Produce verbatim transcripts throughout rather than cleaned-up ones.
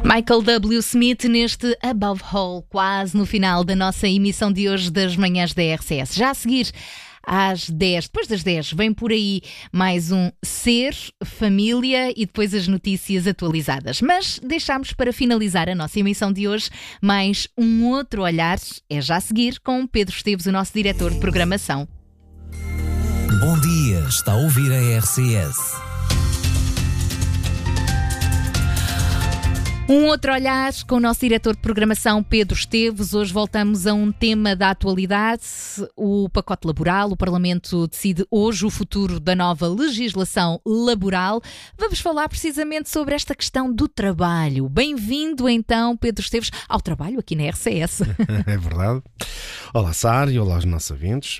Michael W. Smith neste Above All, quase no final da nossa emissão de hoje das manhãs da R C S. Já a seguir, às dez, depois das dez, vem por aí mais um Ser, Família e depois as notícias atualizadas. Mas deixámos para finalizar a nossa emissão de hoje mais um outro olhar, é já a seguir, com Pedro Esteves, o nosso diretor de programação. Bom dia, está a ouvir a R C S. Um outro olhar com o nosso diretor de programação, Pedro Esteves. Hoje voltamos a um tema da atualidade, o pacote laboral. O Parlamento decide hoje o futuro da nova legislação laboral. Vamos falar precisamente sobre esta questão do trabalho. Bem-vindo então, Pedro Esteves, ao trabalho aqui na R C S. É verdade. Olá, Sara, e olá aos nossos ouvintes.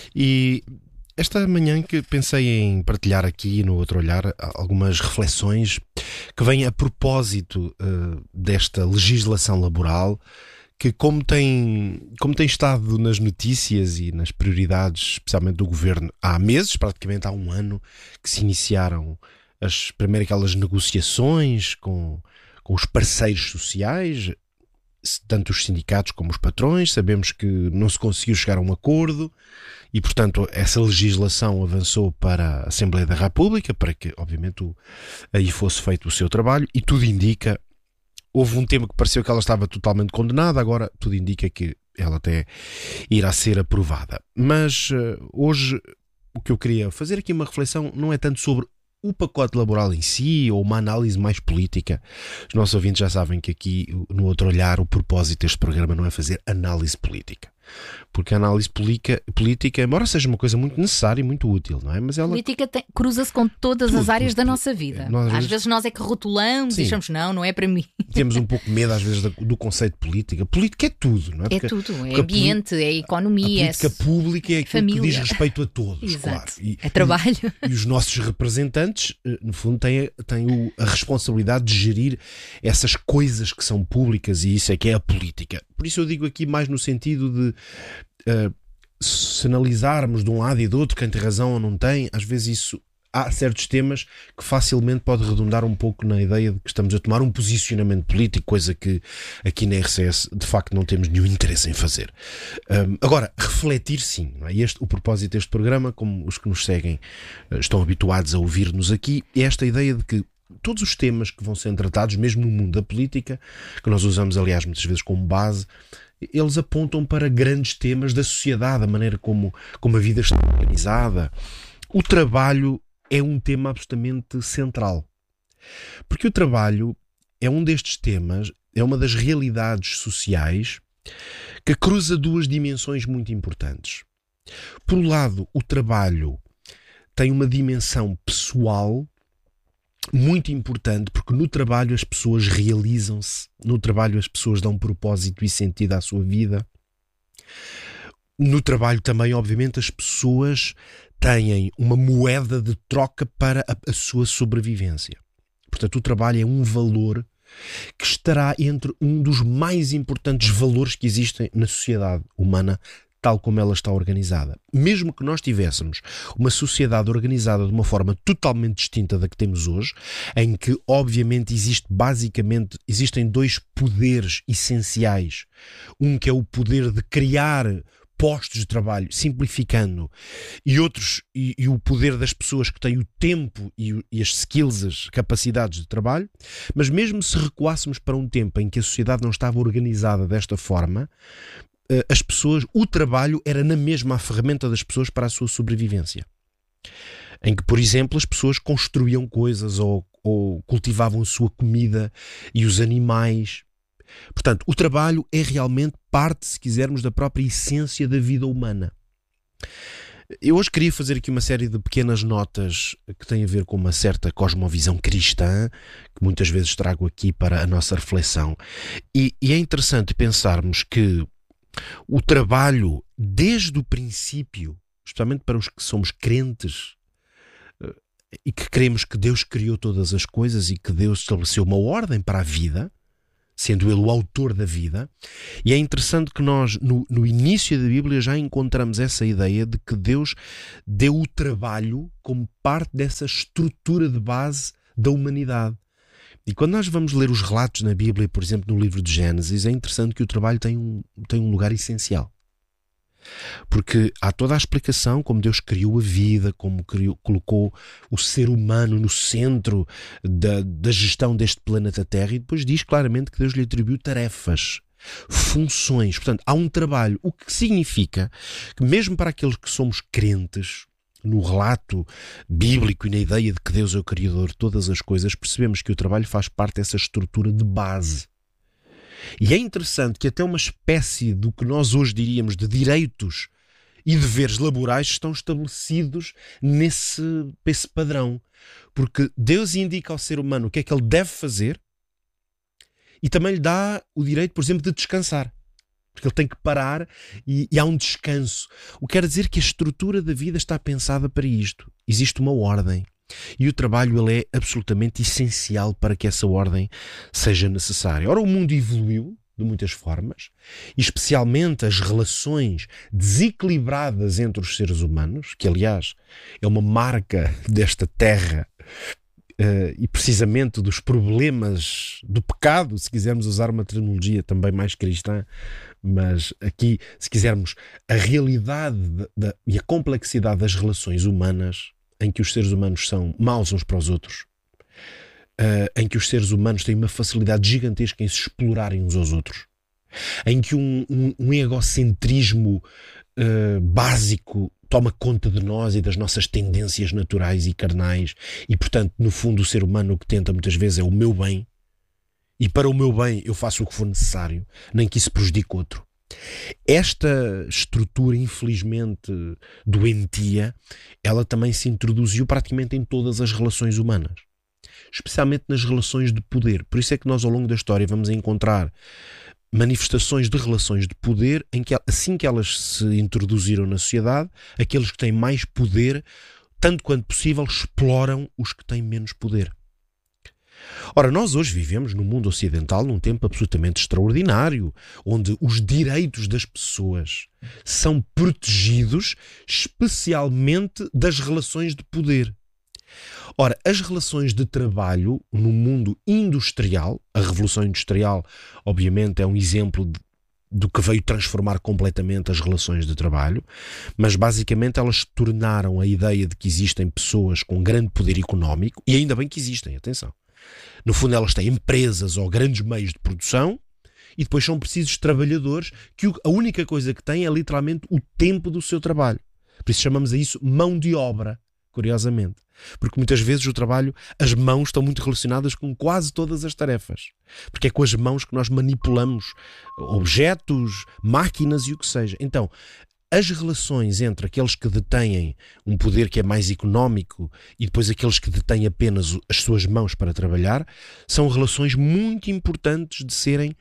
E esta manhã que pensei em partilhar aqui no Outro Olhar algumas reflexões que vêm a propósito uh, desta legislação laboral que, como tem, como tem estado nas notícias e nas prioridades, especialmente do Governo, há meses, praticamente há um ano, que se iniciaram as primeiras aquelas negociações com, com os parceiros sociais, tanto os sindicatos como os patrões. Sabemos que não se conseguiu chegar a um acordo e, portanto, essa legislação avançou para a Assembleia da República para que, obviamente, o, aí fosse feito o seu trabalho, e tudo indica, houve um tema que pareceu que ela estava totalmente condenada, agora tudo indica que ela até irá ser aprovada. Mas uh, hoje o que eu queria fazer aqui uma reflexão não é tanto sobre o pacote laboral em si, ou uma análise mais política. Os nossos ouvintes já sabem que aqui, no Outro Olhar, o propósito deste programa não é fazer análise política. Porque a análise política, política, embora seja uma coisa muito necessária e muito útil, não é? Mas ela... política tem, cruza-se com todas tudo, as áreas tudo, da tudo. nossa vida. Nós, às às vezes... vezes nós é que rotulamos Sim. e achamos, não, não é para mim. Temos um pouco medo, às vezes, do, do conceito de política. Política é tudo, não é? É Porque, tudo, é porque ambiente, é economia. A política é pública é aquilo família. que diz respeito a todos, Exato. claro. E, é trabalho. E, e os nossos representantes, no fundo, têm, têm o, a responsabilidade de gerir essas coisas que são públicas, e isso é que é a política. Por isso eu digo aqui mais no sentido de... Uh, se analisarmos de um lado e do outro quem tem razão ou não tem, às vezes isso, há certos temas que facilmente pode redundar um pouco na ideia de que estamos a tomar um posicionamento político, coisa que aqui na R C S de facto não temos nenhum interesse em fazer. Um, agora, refletir sim, não é? Este, o propósito deste programa, como os que nos seguem estão habituados a ouvir-nos aqui, é esta ideia de que todos os temas que vão ser tratados, mesmo no mundo da política, que nós usamos aliás muitas vezes como base, eles apontam para grandes temas da sociedade, a maneira como, como a vida está organizada. O trabalho é um tema absolutamente central. Porque o trabalho é um destes temas, é uma das realidades sociais que cruza duas dimensões muito importantes. Por um lado, o trabalho tem uma dimensão pessoal muito importante, porque no trabalho as pessoas realizam-se, no trabalho as pessoas dão propósito e sentido à sua vida. No trabalho também, obviamente, as pessoas têm uma moeda de troca para a, a sua sobrevivência. Portanto, o trabalho é um valor que estará entre um dos mais importantes valores que existem na sociedade humana, tal como ela está organizada. Mesmo que nós tivéssemos uma sociedade organizada de uma forma totalmente distinta da que temos hoje, em que obviamente existe basicamente, existem dois poderes essenciais. Um que é o poder de criar postos de trabalho, simplificando, e outros, e, e o poder das pessoas que têm o tempo e, o, e as skills, as capacidades de trabalho. Mas mesmo se recuássemos para um tempo em que a sociedade não estava organizada desta forma, as pessoas, o trabalho era na mesma a ferramenta das pessoas para a sua sobrevivência. Em que, por exemplo, as pessoas construíam coisas ou, ou cultivavam a sua comida e os animais. Portanto, o trabalho é realmente parte, se quisermos, da própria essência da vida humana. Eu hoje queria fazer aqui uma série de pequenas notas que têm a ver com uma certa cosmovisão cristã, que muitas vezes trago aqui para a nossa reflexão. E, e é interessante pensarmos que o trabalho, desde o princípio, especialmente para os que somos crentes e que cremos que Deus criou todas as coisas e que Deus estabeleceu uma ordem para a vida, sendo Ele o autor da vida, e é interessante que nós, no, no início da Bíblia, já encontramos essa ideia de que Deus deu o trabalho como parte dessa estrutura de base da humanidade. E quando nós vamos ler os relatos na Bíblia, por exemplo, no livro de Gênesis, é interessante que o trabalho tem um, tem um lugar essencial. Porque há toda a explicação como Deus criou a vida, como criou, colocou o ser humano no centro da, da gestão deste planeta Terra, e depois diz claramente que Deus lhe atribuiu tarefas, funções. Portanto, há um trabalho, o que significa que mesmo para aqueles que somos crentes, no relato bíblico e na ideia de que Deus é o Criador de todas as coisas, percebemos que o trabalho faz parte dessa estrutura de base. E é interessante que até uma espécie do que nós hoje diríamos de direitos e deveres laborais estão estabelecidos nesse, nesse padrão. Porque Deus indica ao ser humano o que é que ele deve fazer e também lhe dá o direito, por exemplo, de descansar. Porque ele tem que parar e, e há um descanso. O que quer dizer que a estrutura da vida está pensada para isto. Existe uma ordem. E o trabalho ele é absolutamente essencial para que essa ordem seja necessária. Ora, o mundo evoluiu de muitas formas, e especialmente as relações desequilibradas entre os seres humanos, que aliás é uma marca desta terra uh, e precisamente dos problemas do pecado, se quisermos usar uma terminologia também mais cristã, mas aqui, se quisermos, a realidade de, de, e a complexidade das relações humanas, em que os seres humanos são maus uns para os outros, uh, em que os seres humanos têm uma facilidade gigantesca em se explorarem uns aos outros, em que um, um, um egocentrismo uh, básico toma conta de nós e das nossas tendências naturais e carnais, e portanto, no fundo, o ser humano o que tenta muitas vezes é o meu bem, e para o meu bem eu faço o que for necessário, nem que isso prejudique outro. Esta estrutura, infelizmente, doentia, ela também se introduziu praticamente em todas as relações humanas, especialmente nas relações de poder. Por isso é que nós, ao longo da história, vamos encontrar manifestações de relações de poder em que, assim que elas se introduziram na sociedade, aqueles que têm mais poder, tanto quanto possível, exploram os que têm menos poder. Ora, nós hoje vivemos no mundo ocidental num tempo absolutamente extraordinário, onde os direitos das pessoas são protegidos especialmente das relações de poder. Ora, as relações de trabalho no mundo industrial, a Revolução Industrial, obviamente, é um exemplo de, do que veio transformar completamente as relações de trabalho, mas basicamente elas se tornaram a ideia de que existem pessoas com grande poder económico, e ainda bem que existem, atenção. No fundo, elas têm empresas ou grandes meios de produção e depois são precisos trabalhadores que a única coisa que têm é literalmente o tempo do seu trabalho. Por isso chamamos a isso mão de obra, curiosamente. Porque muitas vezes o trabalho, as mãos estão muito relacionadas com quase todas as tarefas. Porque é com as mãos que nós manipulamos objetos, máquinas e o que seja. Então, as relações entre aqueles que detêm um poder que é mais económico e depois aqueles que detêm apenas as suas mãos para trabalhar são relações muito importantes de serem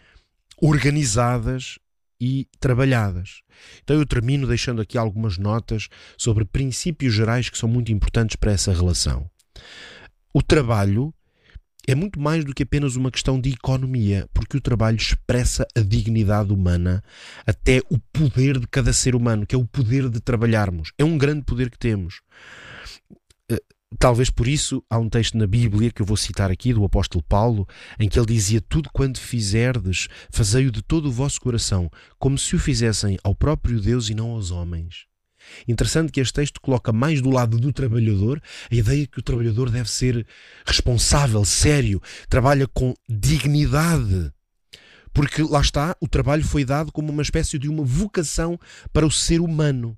organizadas e trabalhadas. Então eu termino deixando aqui algumas notas sobre princípios gerais que são muito importantes para essa relação. O trabalho é muito mais do que apenas uma questão de economia, porque o trabalho expressa a dignidade humana, até o poder de cada ser humano, que é o poder de trabalharmos. É um grande poder que temos. Talvez por isso há um texto na Bíblia, que eu vou citar aqui, do apóstolo Paulo, em que ele dizia: tudo quanto fizerdes, fazei-o de todo o vosso coração, como se o fizessem ao próprio Deus e não aos homens. Interessante que este texto coloca mais do lado do trabalhador a ideia que o trabalhador deve ser responsável, sério, trabalha com dignidade. Porque lá está, o trabalho foi dado como uma espécie de uma vocação para o ser humano.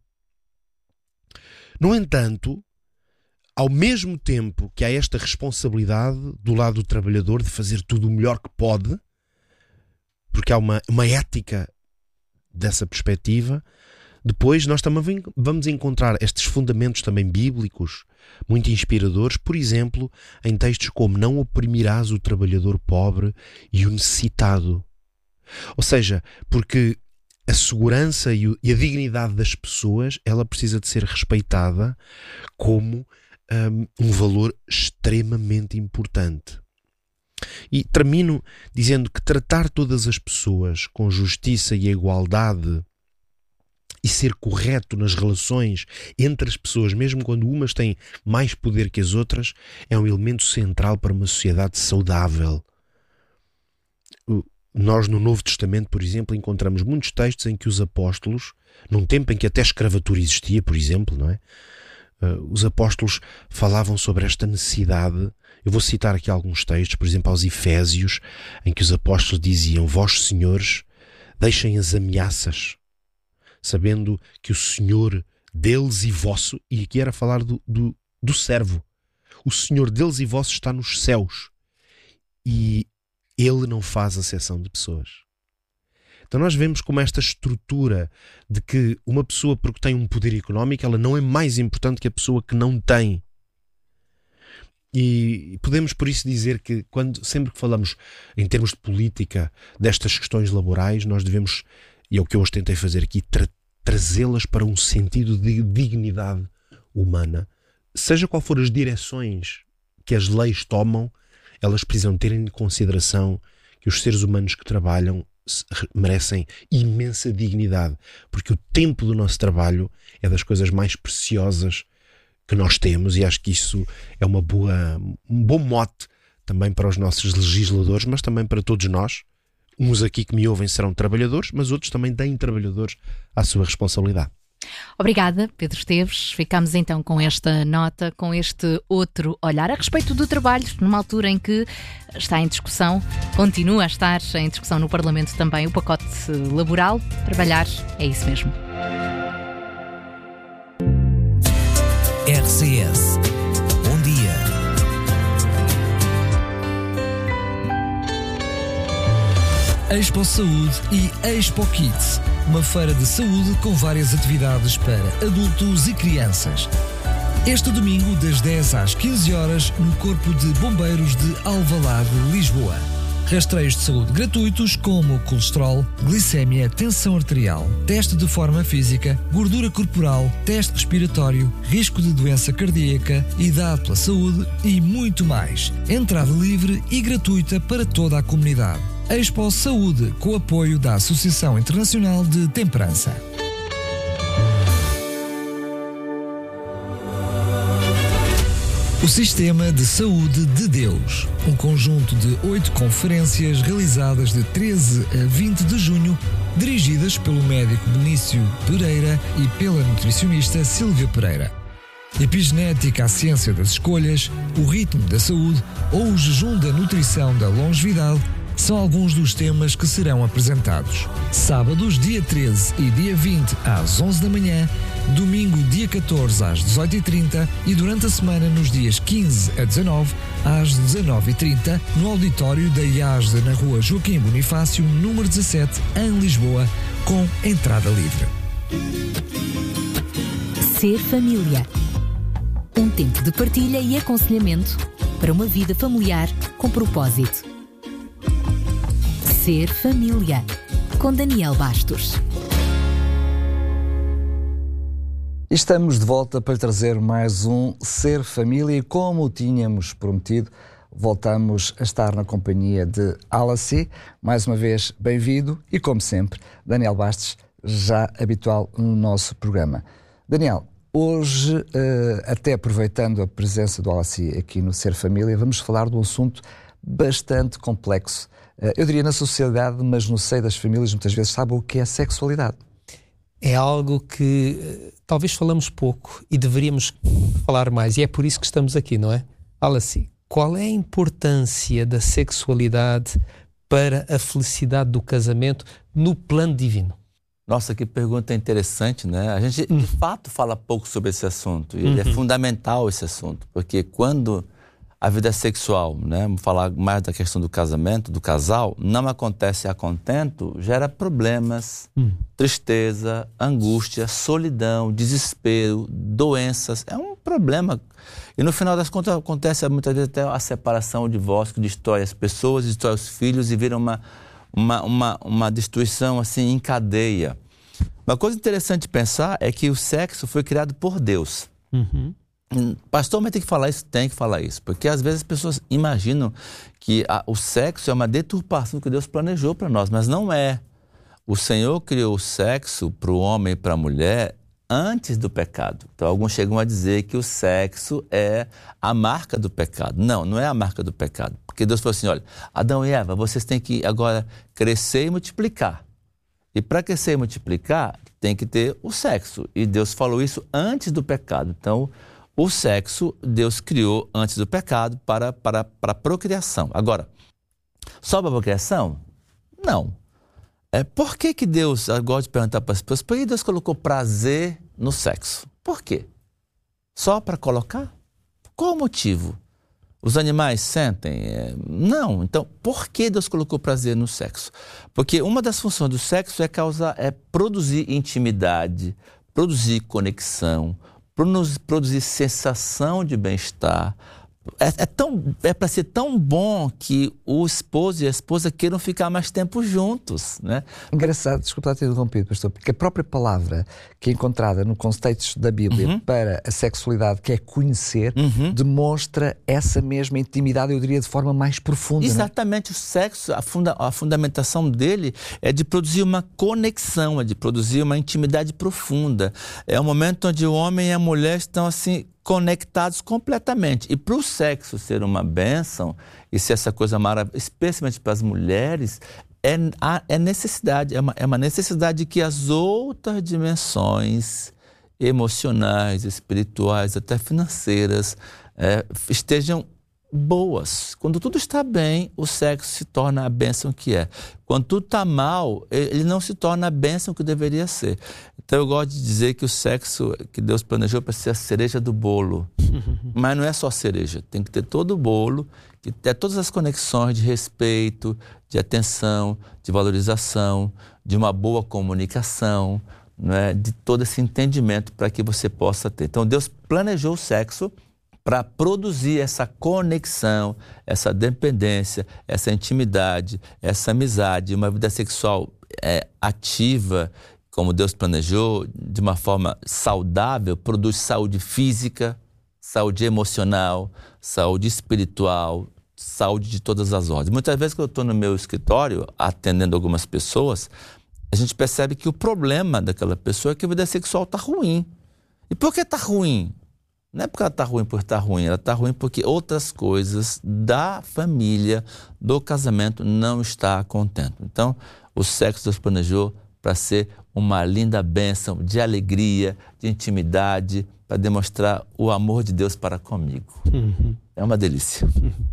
No entanto, ao mesmo tempo que há esta responsabilidade do lado do trabalhador de fazer tudo o melhor que pode, porque há uma, uma ética dessa perspectiva, depois nós também vamos encontrar estes fundamentos também bíblicos, muito inspiradores, por exemplo, em textos como: não oprimirás o trabalhador pobre e o necessitado. Ou seja, porque a segurança e a dignidade das pessoas, ela precisa de ser respeitada como um, um valor extremamente importante. E termino dizendo que tratar todas as pessoas com justiça e igualdade e ser correto nas relações entre as pessoas, mesmo quando umas têm mais poder que as outras, é um elemento central para uma sociedade saudável. Nós no Novo Testamento, por exemplo, encontramos muitos textos em que os apóstolos, num tempo em que até a escravatura existia, por exemplo, não é? Os apóstolos falavam sobre esta necessidade. Eu vou citar aqui alguns textos, por exemplo, aos Efésios, em que os apóstolos diziam: vós, senhores, deixem as ameaças, sabendo que o Senhor deles e vosso, e aqui era falar do, do, do servo, o Senhor deles e vosso está nos céus e Ele não faz acepção de pessoas. Então nós vemos como esta estrutura de que uma pessoa, porque tem um poder económico, ela não é mais importante que a pessoa que não tem. E podemos por isso dizer que quando, sempre que falamos em termos de política destas questões laborais, nós devemos, e é o que eu hoje tentei fazer aqui, tra- trazê-las para um sentido de dignidade humana. Seja qual for as direções que as leis tomam, elas precisam ter em consideração que os seres humanos que trabalham merecem imensa dignidade, porque o tempo do nosso trabalho é das coisas mais preciosas que nós temos, e acho que isso é uma boa, um bom mote também para os nossos legisladores, mas também para todos nós. Uns aqui que me ouvem serão trabalhadores, mas outros também têm trabalhadores à sua responsabilidade. Obrigada, Pedro Esteves. Ficamos então com esta nota, com este outro olhar a respeito do trabalho, numa altura em que está em discussão, continua a estar em discussão no Parlamento também o pacote laboral. Trabalhar é isso mesmo. R C S. Bom dia. Expo Saúde e Expo Kids, uma feira de saúde com várias atividades para adultos e crianças. Este domingo, das dez às quinze horas, no Corpo de Bombeiros de Alvalade, Lisboa. Rastreios de saúde gratuitos como colesterol, glicémia, tensão arterial, teste de forma física, gordura corporal, teste respiratório, risco de doença cardíaca, idade pela saúde e muito mais. Entrada livre e gratuita para toda a comunidade. Expo Saúde, com apoio da Associação Internacional de Temperança. O Sistema de Saúde de Deus, um conjunto de oito conferências realizadas de treze a vinte de junho, dirigidas pelo médico Benício Pereira e pela nutricionista Sílvia Pereira. Epigenética, a ciência das escolhas, o ritmo da saúde ou o jejum da nutrição da longevidade são alguns dos temas que serão apresentados. Sábados, dia treze e dia vinte, às onze da manhã, domingo, dia catorze, às dezoito e trinta e durante a semana, nos dias quinze a dezanove, às dezanove e trinta, no auditório da I A S D, na rua Joaquim Bonifácio, número dezassete, em Lisboa, com entrada livre. Ser família. Um tempo de partilha e aconselhamento para uma vida familiar com propósito. Ser família, com Daniel Bastos. Estamos de volta para trazer mais um Ser Família e, como tínhamos prometido, voltamos a estar na companhia de Alacy. Mais uma vez, bem-vindo e, como sempre, Daniel Bastos, já habitual no nosso programa. Daniel, hoje, até aproveitando a presença do Alacy aqui no Ser Família, vamos falar de um assunto bastante complexo. Eu diria na sociedade, mas no seio das famílias muitas vezes sabe o que é sexualidade. É algo que uh, talvez falamos pouco e deveríamos falar mais, e é por isso que estamos aqui, não é? Alacy, qual é a importância da sexualidade para a felicidade do casamento no plano divino? Nossa, que pergunta interessante, né? A gente, hum. de fato, fala pouco sobre esse assunto, e uhum. é fundamental esse assunto, porque quando a vida sexual, né, vamos falar mais da questão do casamento, do casal, não acontece a contento, gera problemas, hum. tristeza, angústia, solidão, desespero, doenças. É um problema. E no final das contas acontece muitas vezes até a separação, o divórcio, que destrói as pessoas, destrói os filhos e vira uma, uma, uma, uma destruição assim em cadeia. Uma coisa interessante de pensar é que o sexo foi criado por Deus. Uhum. Pastor, mas tem que falar isso? Tem que falar isso. Porque às vezes as pessoas imaginam que a, o sexo é uma deturpação que Deus planejou para nós, mas não é. o Senhor criou o sexo para o homem e para a mulher antes do pecado. Então, alguns chegam a dizer que o sexo é a marca do pecado. Não, não é a marca do pecado. Porque Deus falou assim, olha, Adão e Eva, vocês têm que agora crescer e multiplicar. E para crescer e multiplicar, tem que ter o sexo. E Deus falou isso antes do pecado. Então, o sexo Deus criou antes do pecado para, para, para a procriação. Agora, só para a procriação? Não. É, por que que Deus, eu gosto de perguntar para as pessoas, por que Deus colocou prazer no sexo? Por quê? Só para colocar? Qual o motivo? Os animais sentem? É, não. Então, por que Deus colocou prazer no sexo? Porque uma das funções do sexo é, causar, é produzir intimidade, produzir conexão, produzir, produzir sensação de bem-estar. É, é, tão, é para ser tão bom que o esposo e a esposa queiram ficar mais tempo juntos, né? Engraçado, desculpa ter interrompido, pastor, porque a própria palavra que é encontrada no contexto da Bíblia uhum. para a sexualidade, que é conhecer, uhum. demonstra essa mesma intimidade, eu diria, de forma mais profunda. Exatamente, não é? O sexo, a, funda, a fundamentação dele é de produzir uma conexão, é de produzir uma intimidade profunda. É um momento onde o homem e a mulher estão assim conectados completamente. E para o sexo ser uma bênção, e ser essa coisa maravilhosa, especialmente para as mulheres, é, é necessidade, é uma, é uma necessidade de que as outras dimensões emocionais, espirituais, até financeiras, é, estejam boas. Quando tudo está bem, o sexo se torna a bênção que é. Quando tudo está mal, ele não se torna a bênção que deveria ser. Então eu gosto de dizer que o sexo que Deus planejou para ser a cereja do bolo. Mas não é só cereja, tem que ter todo o bolo, que ter todas as conexões de respeito, de atenção, de valorização, de uma boa comunicação, né, de todo esse entendimento para que você possa ter. Então Deus planejou o sexo para produzir essa conexão, essa dependência, essa intimidade, essa amizade, uma vida sexual é, ativa, como Deus planejou, de uma forma saudável, produz saúde física, saúde emocional, saúde espiritual, saúde de todas as ordens. Muitas vezes, quando eu estou no meu escritório, atendendo algumas pessoas, a gente percebe que o problema daquela pessoa é que a vida sexual está ruim. E por que está ruim? Não é porque ela está ruim por estar ruim, ela está ruim porque outras coisas da família, do casamento, não está contente. Então, o sexo Deus planejou para ser uma linda bênção de alegria, de intimidade, para demonstrar o amor de Deus para comigo. Uhum. É uma delícia.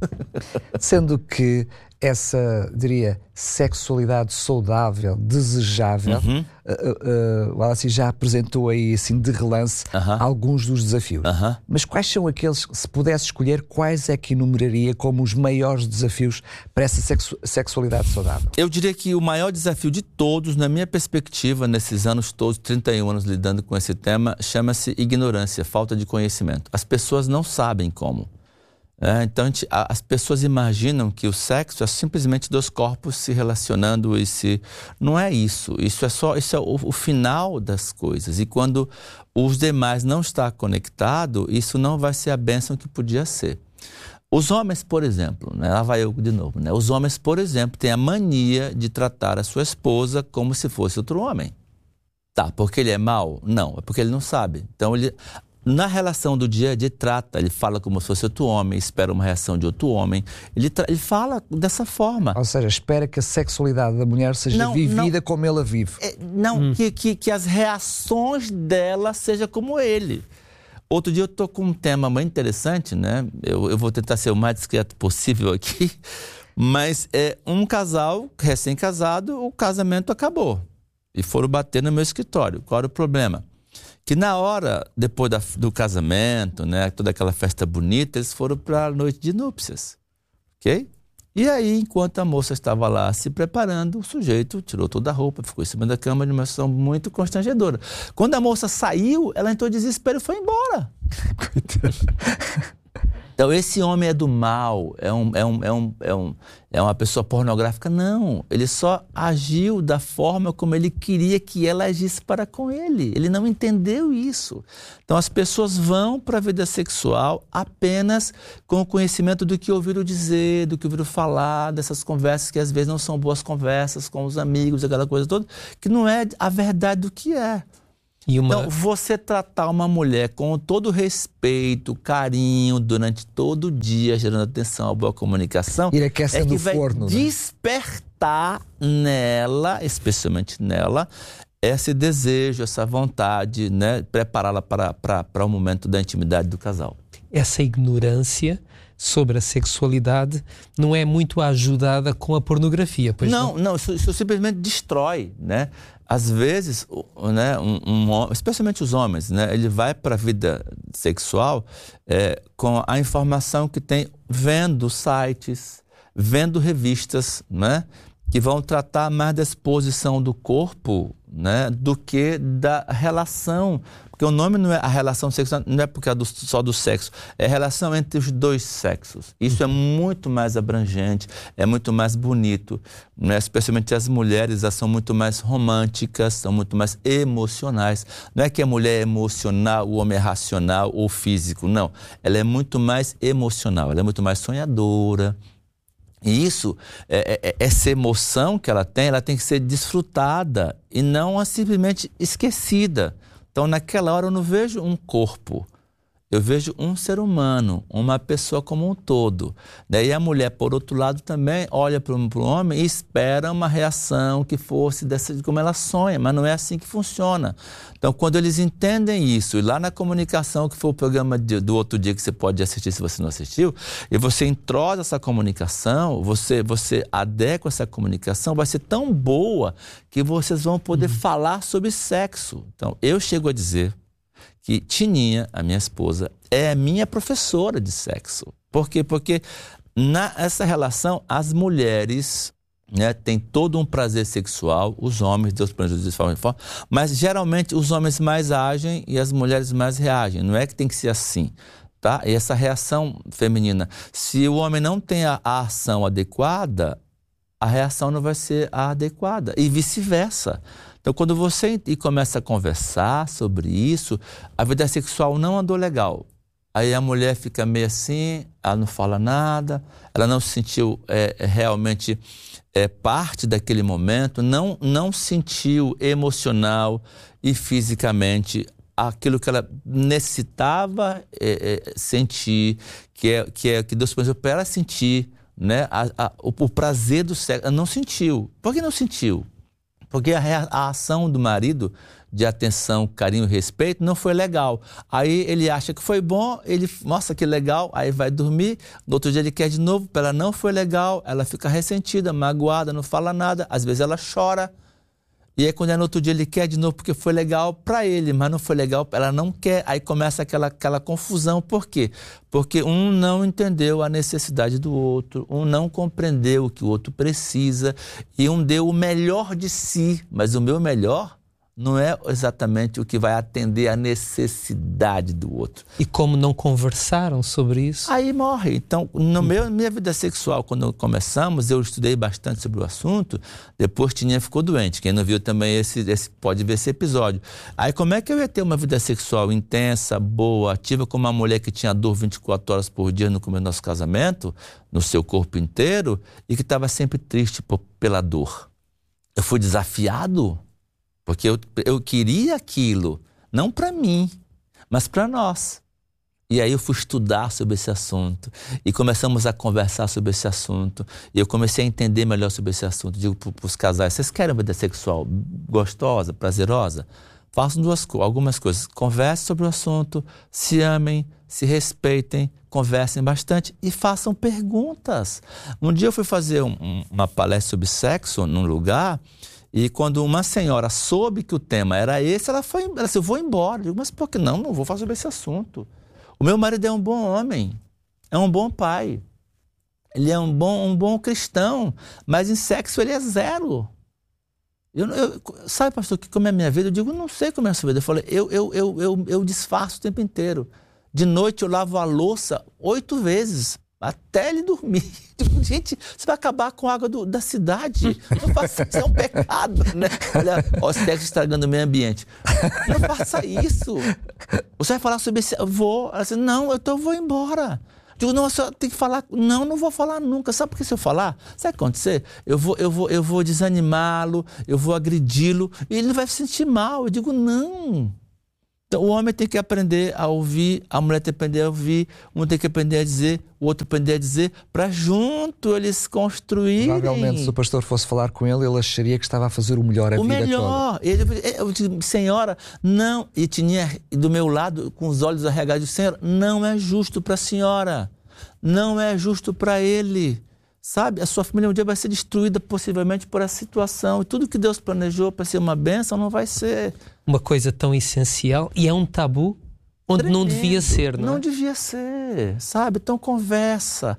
Sendo que essa, diria, sexualidade saudável, desejável, uhum. uh, uh, o Wallace já apresentou aí, assim, de relance, uh-huh. alguns dos desafios. Uh-huh. Mas quais são aqueles, se pudesse escolher, quais é que enumeraria como os maiores desafios para essa sexu- sexualidade saudável? Eu diria que o maior desafio de todos, na minha perspectiva, nesses anos todos, trinta e um anos lidando com esse tema, chama-se ignorância, falta de conhecimento. As pessoas não sabem como. É, então, a gente, a, as pessoas imaginam que o sexo é simplesmente dois corpos se relacionando e se... Não é isso. Isso é só isso é o, o final das coisas. E quando os demais não estão conectados, isso não vai ser a bênção que podia ser. Os homens, por exemplo, né, lá vai eu de novo, né? Os homens, por exemplo, têm a mania de tratar a sua esposa como se fosse outro homem. Tá, porque ele é mau? Não, é porque ele não sabe. Então, ele... Na relação do dia a dia, trata, ele fala como se fosse outro homem, espera uma reação de outro homem, ele, tra- ele fala dessa forma. Ou seja, espera que a sexualidade da mulher seja não, vivida não, como ele a vive. É, não, hum. que, que, que as reações dela sejam como ele. Outro dia eu estou com um tema muito interessante, né? Eu, eu vou tentar ser o mais discreto possível aqui, mas é um casal recém-casado, o casamento acabou. E foram bater no meu escritório. Qual era o problema? Que na hora, depois da, do casamento, né, toda aquela festa bonita, eles foram para a noite de núpcias, ok? E aí, enquanto a moça estava lá se preparando, o sujeito tirou toda a roupa, ficou em cima da cama de uma situação muito constrangedora. Quando a moça saiu, ela entrou em desespero e foi embora. Então, esse homem é do mal, é, um, é, um, é, um, é, um, é uma pessoa pornográfica. Não, ele só agiu da forma como ele queria que ela agisse para com ele. Ele não entendeu isso. Então, as pessoas vão para a vida sexual apenas com o conhecimento do que ouviram dizer, do que ouviram falar, dessas conversas que às vezes não são boas conversas com os amigos, aquela coisa toda, que não é a verdade do que é. Uma... Então, você tratar uma mulher com todo respeito, carinho, durante todo o dia, gerando atenção, boa comunicação, ir aquecendo é que o vai forno, despertar né? nela, especialmente nela, esse desejo, essa vontade, né? Prepará-la para, para, para o momento da intimidade do casal. Essa ignorância sobre a sexualidade não é muito ajudada com a pornografia, pois não? Não, não, isso, isso simplesmente destrói, né? Às vezes, né, um, um, especialmente os homens, né, ele vai para a vida sexual é, com a informação que tem vendo sites, vendo revistas, né, que vão tratar mais da exposição do corpo, né, do que da relação. Porque o nome não é a relação sexual, não é porque é do, só do sexo, é a relação entre os dois sexos. Isso é muito mais abrangente, é muito mais bonito, né? Especialmente as mulheres, elas são muito mais românticas, são muito mais emocionais. Não é que a mulher é emocional, o homem é racional ou físico, não. Ela é muito mais emocional, ela é muito mais sonhadora. E isso, é, é, essa emoção que ela tem, ela tem que ser desfrutada e não simplesmente esquecida. Então, naquela hora eu não vejo um corpo, eu vejo um ser humano, uma pessoa como um todo. Daí a mulher, por outro lado, também olha para o homem e espera uma reação que fosse dessa, como ela sonha, mas não é assim que funciona. Então, quando eles entendem isso, e lá na comunicação, que foi o programa de, do outro dia que você pode assistir se você não assistiu, e você entrosa essa comunicação, você, você adequa essa comunicação, vai ser tão boa que vocês vão poder uhum. falar sobre sexo. Então, eu chego a dizer que Tininha, a minha esposa, é a minha professora de sexo. Por quê? Porque nessa relação, as mulheres, né, têm todo um prazer sexual, os homens, Deus planejou de forma forma, mas geralmente os homens mais agem e as mulheres mais reagem. Não é que tem que ser assim, tá? E essa reação feminina, se o homem não tem a, a ação adequada, a reação não vai ser a adequada e vice-versa. Então, quando você e começa a conversar sobre isso, a vida sexual não andou legal. Aí a mulher fica meio assim, ela não fala nada, ela não se sentiu é, realmente é, parte daquele momento, não, não sentiu emocional e fisicamente aquilo que ela necessitava é, é, sentir, que é que, é, que Deus pensou para ela sentir, né, a, a, o, o prazer do sexo. Ela não sentiu. Por que não sentiu? Porque a, a ação do marido de atenção, carinho e respeito não foi legal. Aí ele acha que foi bom, ele, nossa, que legal, aí vai dormir, no outro dia ele quer de novo, ela não foi legal, ela fica ressentida, magoada, não fala nada, às vezes ela chora. E aí quando é no outro dia ele quer de novo porque foi legal para ele, mas não foi legal, ela não quer. Aí começa aquela, aquela confusão. Por quê? Porque um não entendeu a necessidade do outro, um não compreendeu o que o outro precisa e um deu o melhor de si. Mas o meu melhor não é exatamente o que vai atender a necessidade do outro. E como não conversaram sobre isso? Aí morre. Então, na meu, minha vida sexual, quando começamos, eu estudei bastante sobre o assunto, depois Tininha ficou doente. Quem não viu também esse, esse, pode ver esse episódio. Aí como é que eu ia ter uma vida sexual intensa, boa, ativa, com uma mulher que tinha dor vinte e quatro horas por dia no começo do nosso casamento, no seu corpo inteiro, e que estava sempre triste por, pela dor? Eu fui desafiado. Porque eu, eu queria aquilo, não para mim, mas para nós. E aí eu fui estudar sobre esse assunto e começamos a conversar sobre esse assunto. E eu comecei a entender melhor sobre esse assunto. Digo para os casais, vocês querem uma vida sexual gostosa, prazerosa? Façam duas, algumas coisas. Conversem sobre o assunto, se amem, se respeitem, conversem bastante e façam perguntas. Um dia eu fui fazer um, uma palestra sobre sexo num lugar... E quando uma senhora soube que o tema era esse, ela foi, ela disse, eu vou embora. Eu digo, mas por que não? Não vou falar sobre esse assunto. O meu marido é um bom homem, é um bom pai. Ele é um bom, um bom cristão, mas em sexo ele é zero. Eu, eu, sabe, pastor, que como é a minha vida? Eu digo, não sei como é a sua vida. Eu falei, eu, eu, eu, eu, eu disfarço o tempo inteiro. De noite eu lavo a louça oito vezes, até ele dormir. Gente, você vai acabar com a água do, da cidade. Não faça isso, é um pecado, né? Olha, ó, o sexo estragando o meio ambiente. Não faça isso. Você vai falar sobre isso, eu vou. Assim, não, eu, tô, eu vou embora. Digo, não, você tem que falar. Não, não vou falar nunca. Sabe por que se eu falar? Sabe o que vai acontecer? Eu vou, eu vou, eu vou desanimá-lo, eu vou agredi-lo, e ele vai se sentir mal. Eu digo, não. Então, o homem tem que aprender a ouvir, a mulher tem que aprender a ouvir, um tem que aprender a dizer, o outro aprender a dizer, para junto eles construírem. Provavelmente, se o pastor fosse falar com ele, ele acharia que estava a fazer o melhor a o vida melhor. toda. Ele, eu disse, senhora, não, e tinha do meu lado, com os olhos arregados, senhora, não é justo para a senhora, não é justo para ele. Sabe, a sua família um dia vai ser destruída possivelmente por essa situação. E tudo que Deus planejou para ser uma bênção não vai ser. Uma coisa tão essencial e é um tabu onde Tremendo. Não devia ser, não é? Não devia ser, sabe? Então conversa,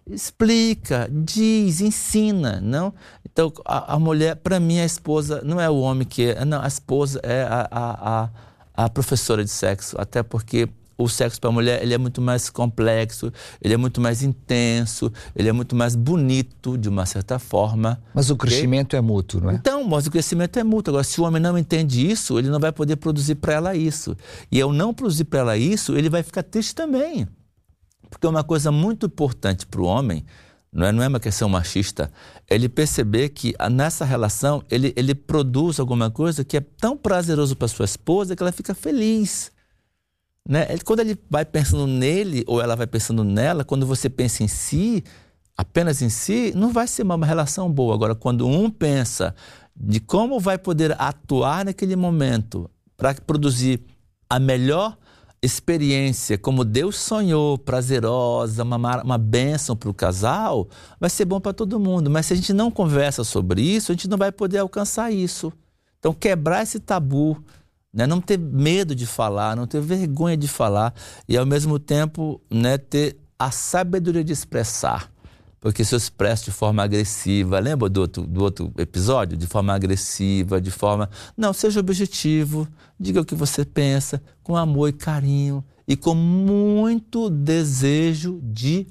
explica, diz, ensina, não? Então a, a mulher, para mim a esposa não é o homem que é, não, a esposa é a, a, a, a professora de sexo, até porque o sexo para a mulher, ele é muito mais complexo, ele é muito mais intenso, ele é muito mais bonito, de uma certa forma. Mas o crescimento okay? é mútuo, não é? Então, mas o crescimento é mútuo. Agora, se o homem não entende isso, ele não vai poder produzir para ela isso. E ao não produzir para ela isso, ele vai ficar triste também. Porque é uma coisa muito importante para o homem, não é, não é uma questão machista, ele perceber que nessa relação, ele, ele produz alguma coisa que é tão prazeroso para sua esposa que ela fica feliz. Né? Quando ele vai pensando nele ou ela vai pensando nela, quando você pensa em si, apenas em si, não vai ser uma relação boa. Agora, quando um pensa de como vai poder atuar naquele momento para produzir a melhor experiência, como Deus sonhou, prazerosa, uma, uma bênção para o casal, vai ser bom para todo mundo. Mas se a gente não conversa sobre isso, a gente não vai poder alcançar isso. Então, quebrar esse tabu, né? Não ter medo de falar, não ter vergonha de falar e, ao mesmo tempo, né, ter a sabedoria de expressar. Porque se eu expresso de forma agressiva, lembra do outro, do outro episódio? De forma agressiva, de forma... Não, seja objetivo, diga o que você pensa, com amor e carinho e com muito desejo de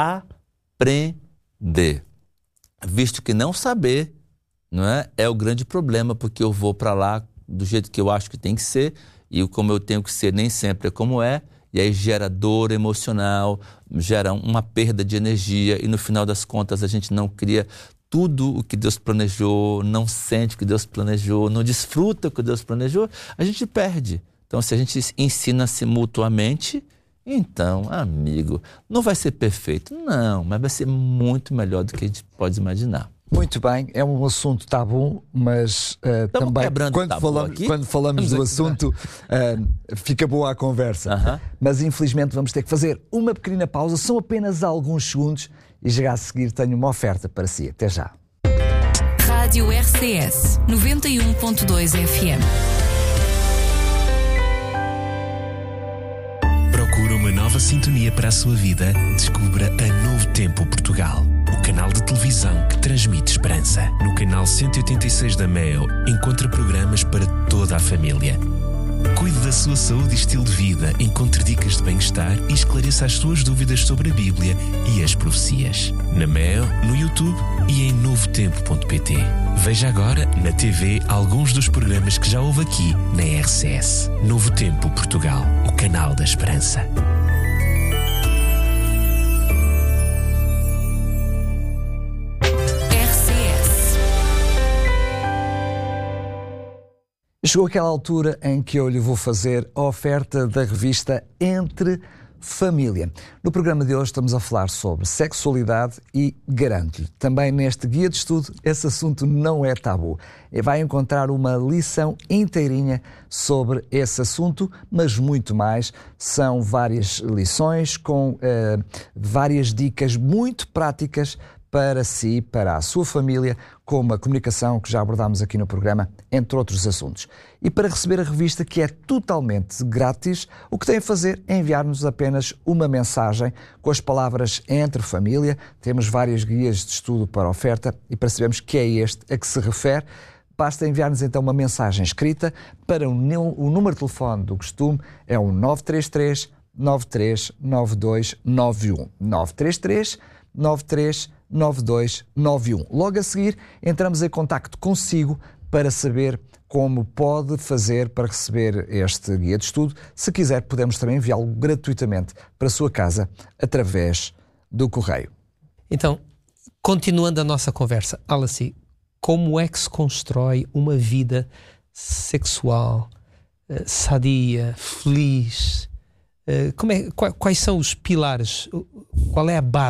aprender. Visto que não saber, não é, é o grande problema, porque eu vou para lá do jeito que eu acho que tem que ser, e como eu tenho que ser nem sempre é como é, e aí gera dor emocional, gera uma perda de energia, e no final das contas a gente não cria tudo o que Deus planejou, não sente o que Deus planejou, não desfruta o que Deus planejou, a gente perde. Então, se a gente ensina-se mutuamente, então, amigo, não vai ser perfeito, não, mas vai ser muito melhor do que a gente pode imaginar. Muito bem, é um assunto tabu, mas uh, também quando falamos, quando falamos do assunto uh, fica boa a conversa. Uh-huh. Mas infelizmente vamos ter que fazer uma pequenina pausa, são apenas alguns segundos e já a seguir tenho uma oferta para si. Até já. Rádio R C S noventa e um ponto dois F M. Procura uma nova sintonia para a sua vida? Descubra a Novo Tempo Portugal, o canal de televisão que transmite esperança. No canal cento e oitenta e seis da Meo, encontra programas para toda a família. Cuide da sua saúde e estilo de vida, encontre dicas de bem-estar e esclareça as suas dúvidas sobre a Bíblia e as profecias. Na Meo, no YouTube e em novo tempo ponto pt. Veja agora na T V alguns dos programas que já houve aqui na R C S. Novo Tempo Portugal, o canal da esperança. Chegou aquela altura em que eu lhe vou fazer a oferta da revista Entre Família. No programa de hoje estamos a falar sobre sexualidade e garanto-lhe, também neste guia de estudo, esse assunto não é tabu. Vai encontrar uma lição inteirinha sobre esse assunto, mas muito mais. São várias lições com uh, várias dicas muito práticas para si, para a sua família, como a comunicação que já abordámos aqui no programa, entre outros assuntos. E para receber a revista, que é totalmente grátis, o que tem a fazer é enviar-nos apenas uma mensagem com as palavras Entre Família. Temos várias guias de estudo para oferta e para sabermos que é este a que se refere, basta enviar-nos então uma mensagem escrita para o, o número de telefone do costume, é o nove três três, nove três nove dois nove um. nove três três nove três nove dois nove um. Logo a seguir, entramos em contacto consigo para saber como pode fazer para receber este guia de estudo. Se quiser, podemos também enviá-lo gratuitamente para a sua casa através do correio. Então, continuando a nossa conversa, Alice, como é que se constrói uma vida sexual, uh, sadia, feliz? Uh, como é, quais, quais são os pilares? Qual é a base?